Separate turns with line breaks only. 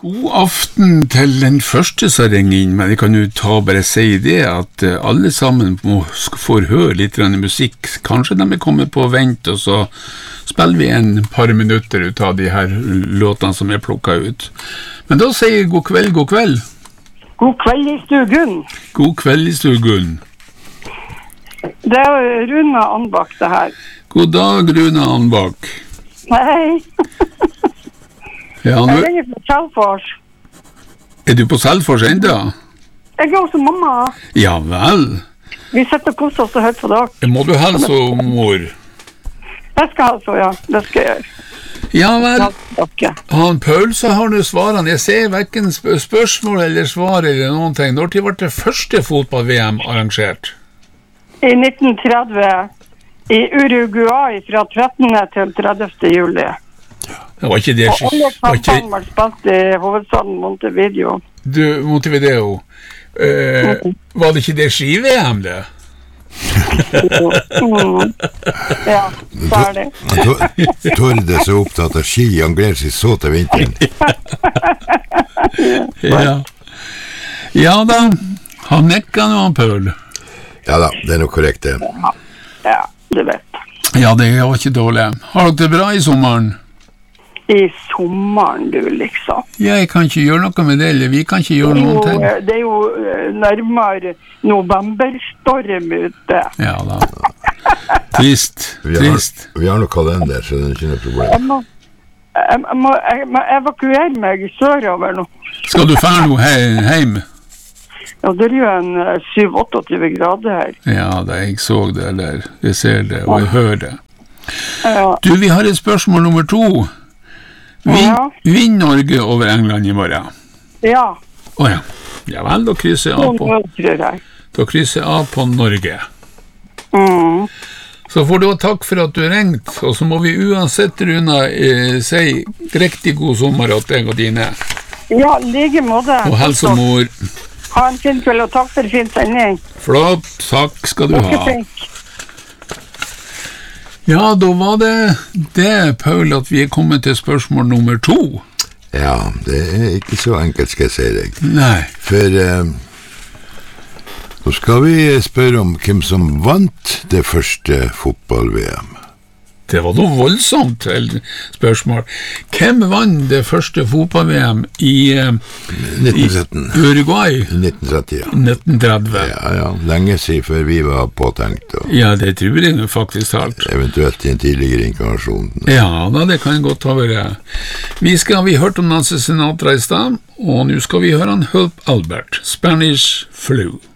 God aften til den første som ringer inn, men jeg kan jo bare si det at alle sammen får høre litt musikk. Kanskje de kommer på vent, og så spiller vi en par minutter ut av de her låtene som plukket ut. Men da sier jeg god kveld, god kveld.
God kveld i stugun.
God kveld i stugun.
Det Rune Anbak det her.
God dag, Rune Anbak.
Hei.
Ja,
jeg ringer fra Selfors.
Du på Selfors enda?
Jeg hos mamma.
Ja vel.
Vi sitter og koser oss og hører på dere.
Må du helse, mor?
Jeg skal helse, ja. Det skal jeg gjøre.
Ja vel. Han Paul så har du svarene. Jeg ser hverken spørsmål eller svar eller noen ting. Når ble det første fotball-VM arrangert?
I 1930 i Uruguay fra 13. til 30. juli.
Det var ikke det
og alle kampene var spilt i hovedstaden Montevideo.
Montevideo. Var det ikke det ski-VM det?
Ja, ferdig.
Tord er så opptatt av ski, han gleder seg så til vinteren.
Ja da, han nekket nå han Paul.
Ja da, det nok korrekt det.
Ja, du vet.
Ja, det var ikke dårlig. Har dere det bra i sommeren?
I sommeren, du, liksom.
Ja, jeg kan ikke gjøre noe med det, eller vi kan ikke gjøre noen ting.
Det jo nærmere novemberstorm ute.
Ja da. Trist.
Vi har noe kalender, så det ikke noe problem.
Jeg må evakuere meg sørover nå.
Skal du fære noe hjem?
Ja, det jo en 27-28 grader her.
Ja, jeg så det der. Jeg ser det, og jeg hører det.
Ja.
Du, vi har et spørsmål nummer 2. Vinn Norge over England i morgen?
Ja.
Åja. Ja vel, da krysser jeg av på. Da krysser jeg av på Norge. Så får du ha takk for at du ringt, og så må vi uansett, Runa, si riktig god sommer til deg og dine.
Ja, like måte.
Og helse mor.
Ha en fin kveld, og takk for fin sending.
Flott, takk skal du ha. Ja, da var det, Paul, at vi kommet til spørsmål nummer 2.
Ja, det ikke så enkelt, skal jeg si deg.
Nei.
For nå skal vi spørre om hvem som vant det første fotball-VM.
Det var noe voldsomt spørsmål. Hvem vant det første fotball-VM i
1917.
Uruguay?
1930, ja.
1930.
Ja, lenge siden før vi var påtenkt.
Ja, det tror jeg nå faktisk alt.
Eventuelt i en tidligere inkarnasjon.
Ja, det kan godt ha vært. Vi hørt om Nancy Sinatra i sted, og nå skal vi høre han Help Albert, Spanish Flu.